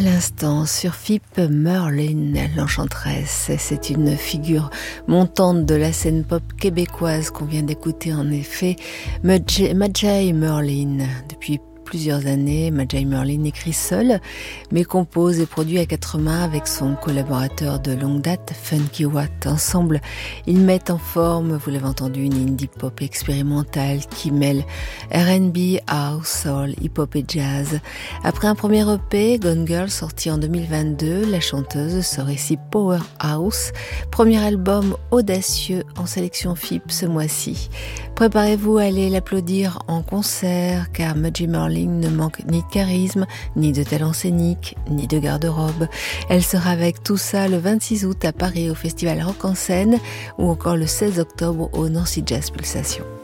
l'instant, sur FIP, Merlin, l'enchanteresse. C'est une figure montante de la scène pop québécoise qu'on vient d'écouter en effet. Majay Merlin, depuis plusieurs années, Majay Merlin écrit seul, mais compose et produit à quatre mains avec son collaborateur de longue date, Funky Watt. Ensemble, ils mettent en forme, vous l'avez entendu, une indie pop expérimentale qui mêle R&B, house, soul, hip-hop et jazz. Après un premier EP, Gone Girl, sorti en 2022, la chanteuse sort ici Powerhouse, premier album audacieux en sélection FIP ce mois-ci. Préparez-vous à aller l'applaudir en concert, car Majay Merlin ne manque ni de charisme, ni de talent scénique, ni de garde-robe. Elle sera avec tout ça le 26 août à Paris au Festival Rock en Seine ou encore le 16 octobre au Nancy Jazz Pulsation.